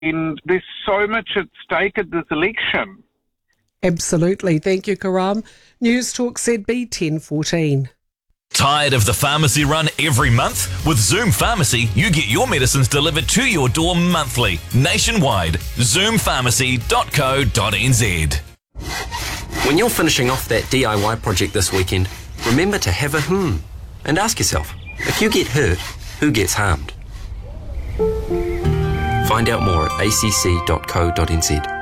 And there's so much at stake at this election. Absolutely. Thank you, Karam. News Talk ZB 1014. Tired of the pharmacy run every month? With Zoom Pharmacy, you get your medicines delivered to your door monthly, nationwide. Zoompharmacy.co.nz. When you're finishing off that DIY project this weekend, remember to have a and ask yourself, if you get hurt, who gets harmed? Find out more at acc.co.nz.